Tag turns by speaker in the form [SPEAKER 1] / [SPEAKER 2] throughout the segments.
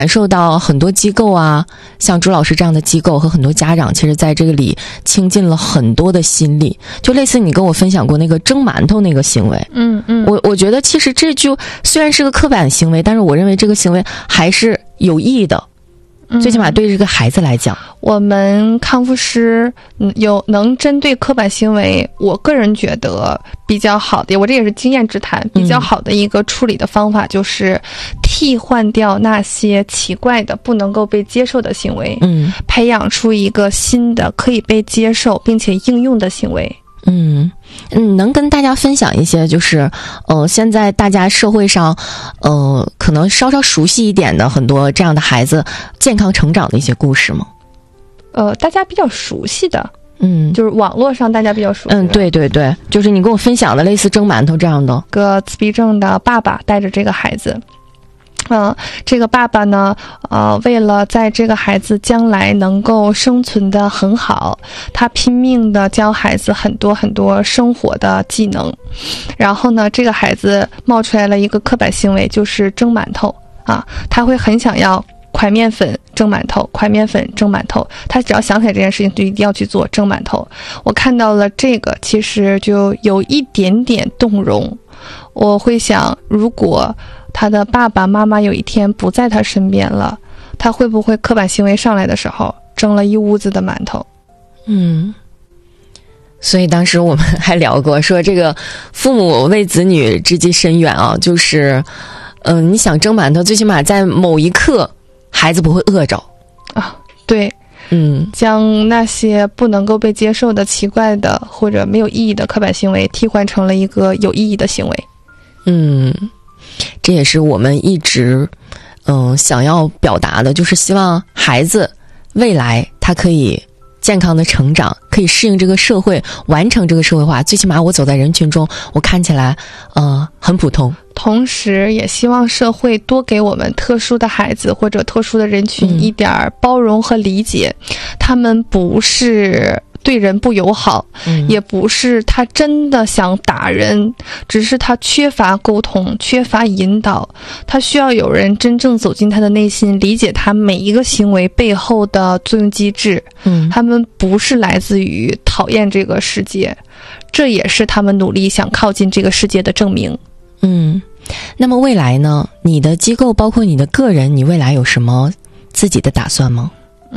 [SPEAKER 1] 感受到很多机构啊，像朱老师这样的机构和很多家长，其实在这个里倾尽了很多的心力。就类似你跟我分享过那个蒸馒头那个行为，我觉得其实这就虽然是个刻板行为，但是我认为这个行为还是有意义的。最起码对这个孩子来讲，
[SPEAKER 2] 我们康复师能针对刻板行为，我个人觉得比较好的，我这也是经验之谈，比较好的一个处理的方法就是替换掉那些奇怪的不能够被接受的行为，培养出一个新的可以被接受并且应用的行为。
[SPEAKER 1] 能跟大家分享一些就是现在大家社会上可能稍稍熟悉一点的很多这样的孩子健康成长的一些故事吗？
[SPEAKER 2] 大家比较熟悉的就是网络上大家比较熟悉的
[SPEAKER 1] 对对对，就是你跟我分享的类似蒸馒头这样的。
[SPEAKER 2] 个自闭症的爸爸带着这个孩子，这个爸爸呢，为了在这个孩子将来能够生存得很好，他拼命的教孩子很多很多生活的技能。然后呢，这个孩子冒出来了一个刻板行为，就是蒸馒头啊，他会很想要快面粉蒸馒头，快面粉蒸馒头，他只要想起来这件事情就一定要去做蒸馒头。我看到了这个，其实就有一点点动容。我会想，如果他的爸爸妈妈有一天不在他身边了，他会不会刻板行为上来的时候蒸了一屋子的馒头？
[SPEAKER 1] 所以当时我们还聊过，说这个父母为子女之计深远啊，就是你想蒸馒头，最起码在某一刻孩子不会饿着
[SPEAKER 2] 啊。对，将那些不能够被接受的奇怪的或者没有意义的刻板行为替换成了一个有意义的行为。
[SPEAKER 1] 这也是我们一直想要表达的，就是希望孩子未来他可以健康的成长，可以适应这个社会，完成这个社会化。最起码我走在人群中，我看起来很普通。
[SPEAKER 2] 同时也希望社会多给我们特殊的孩子或者特殊的人群一点包容和理解。他们不是对人不友好，也不是他真的想打人，只是他缺乏沟通，缺乏引导，他需要有人真正走进他的内心，理解他每一个行为背后的作用机制。他们不是来自于讨厌这个世界，这也是他们努力想靠近这个世界的证明。
[SPEAKER 1] 那么未来呢？你的机构包括你的个人，你未来有什么自己的打算吗？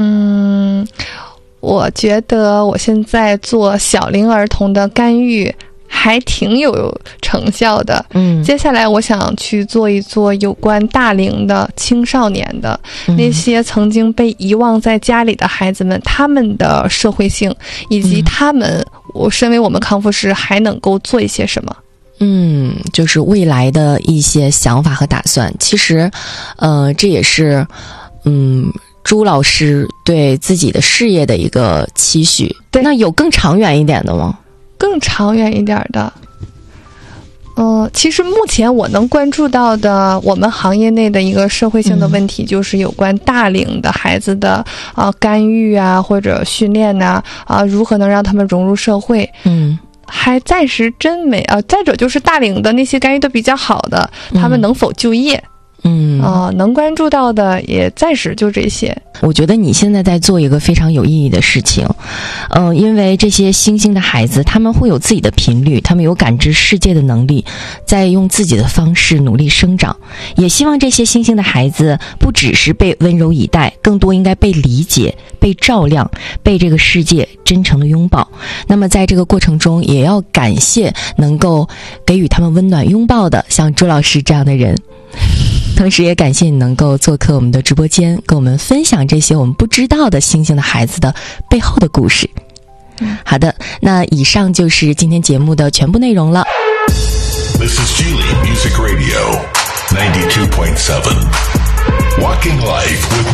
[SPEAKER 2] 我觉得我现在做小龄儿童的干预还挺有成效的。接下来我想去做一做有关大龄的青少年的那些曾经被遗忘在家里的孩子们，他们的社会性以及他们，我身为我们康复师还能够做一些什么。
[SPEAKER 1] 就是未来的一些想法和打算。其实这也是朱老师对自己的事业的一个期许。
[SPEAKER 2] 对，
[SPEAKER 1] 那有更长远一点的吗？
[SPEAKER 2] 更长远一点的其实目前我能关注到的我们行业内的一个社会性的问题，就是有关大龄的孩子的干预啊或者训练啊如何能让他们融入社会。还暂时真没再者就是大龄的那些干预的比较好的，他们能否就业？能关注到的也暂时就这些。
[SPEAKER 1] 我觉得你现在在做一个非常有意义的事情，因为这些新兴的孩子，他们会有自己的频率，他们有感知世界的能力，在用自己的方式努力生长。也希望这些新兴的孩子不只是被温柔以待，更多应该被理解、被照亮、被这个世界真诚的拥抱。那么在这个过程中，也要感谢能够给予他们温暖拥抱的像朱老师这样的人。同时也感谢你能够做客我们的直播间，跟我们分享这些我们不知道的新兴的孩子的背后的故事。好的，那以上就是今天节目的全部内容了。
[SPEAKER 3] This is Geely Music Radio 92.7 Walking Life with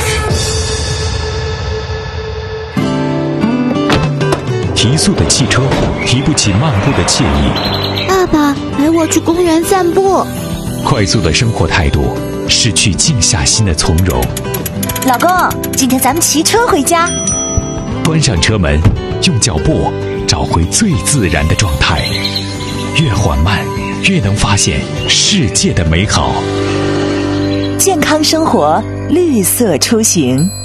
[SPEAKER 3] Music。
[SPEAKER 4] 提速的汽车提不起漫步的惬意。
[SPEAKER 5] 爸爸陪我去公园散步。
[SPEAKER 4] 快速的生活态度失去静下心的从容。
[SPEAKER 5] 老公，今天咱们骑车回家。
[SPEAKER 4] 关上车门，用脚步找回最自然的状态，越缓慢越能发现世界的美好。
[SPEAKER 5] 健康生活
[SPEAKER 6] 绿色出行。